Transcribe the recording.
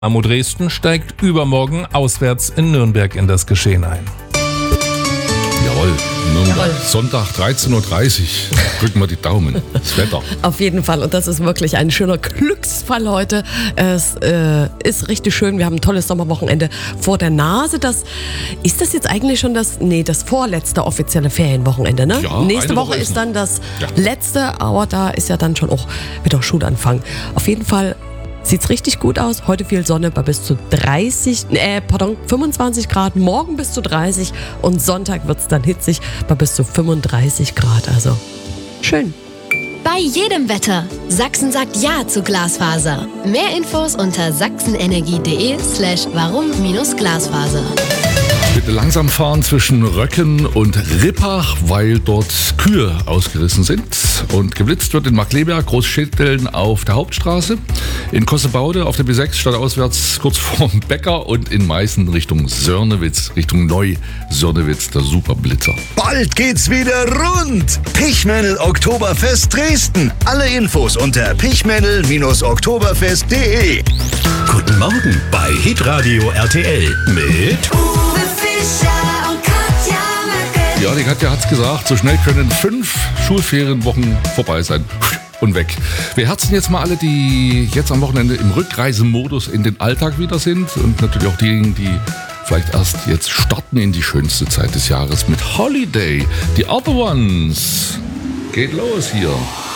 Dynamo Dresden steigt übermorgen auswärts in Nürnberg in das Geschehen ein. Jawohl, Nürnberg. Sonntag 13.30 Uhr. Drücken wir die Daumen. Das Wetter. Auf jeden Fall. Und das ist wirklich ein schöner Glücksfall heute. Es ist richtig schön. Wir haben ein tolles Sommerwochenende vor der Nase. Ist das jetzt eigentlich schon das vorletzte offizielle Ferienwochenende, ne? Ja, Nächste Woche ist dann das letzte, aber da ist ja dann schon auch wieder Schulanfang. Auf jeden Fall sieht's richtig gut aus. Heute viel Sonne bei bis zu 25 Grad. Morgen bis zu 30 und Sonntag wird's dann hitzig bei bis zu 35 Grad. Also schön. Bei jedem Wetter. Sachsen sagt Ja zu Glasfaser. Mehr Infos unter sachsenenergie.de/warum-Glasfaser. Bitte langsam fahren zwischen Röcken und Rippach, weil dort Kühe ausgerissen sind. Und geblitzt wird in Markkleeberg, Großschädeln auf der Hauptstraße, in Kossebaude auf der B6 stadtauswärts kurz vorm Bäcker und in Meißen Richtung Sörnewitz, Richtung Neu-Sörnewitz, der Superblitzer. Bald geht's wieder rund. Pichmännel Oktoberfest Dresden. Alle Infos unter pichmännel-oktoberfest.de. Guten Morgen bei Hitradio RTL mit Uwe Fischer und Katja Möcke. Ja, die Katja hat's gesagt, so schnell können 5 Schulferienwochen vorbei sein. Und weg. Wir herzen jetzt mal alle, die jetzt am Wochenende im Rückreisemodus in den Alltag wieder sind und natürlich auch diejenigen, die vielleicht erst jetzt starten in die schönste Zeit des Jahres mit Holiday. Die Other Ones. Geht los hier.